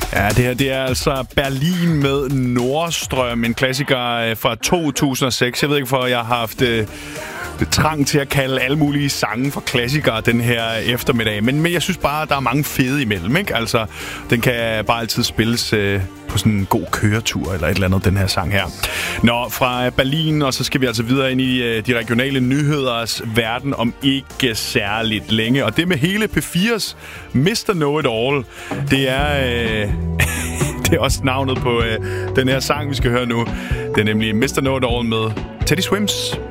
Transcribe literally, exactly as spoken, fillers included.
Ja, det her det er altså Berlin med Nordstrøm, en klassiker fra to tusind og seks. Jeg ved ikke, for jeg har haft øh, trang til at kalde alle mulige sange for klassikere den her eftermiddag. Men, men jeg synes bare, der er mange fede imellem, ikke? Altså, den kan bare altid spilles øh, på sådan en god køretur eller et eller andet, den her sang her. Nå, fra Berlin, og så skal vi altså videre ind i øh, de regionale nyheders verden om ikke særligt længe. Og det med hele P fire's mister Know It All, det er... Øh, det er også navnet på øh, den her sang, vi skal høre nu. Det er nemlig mister Know It All med Teddy Swims.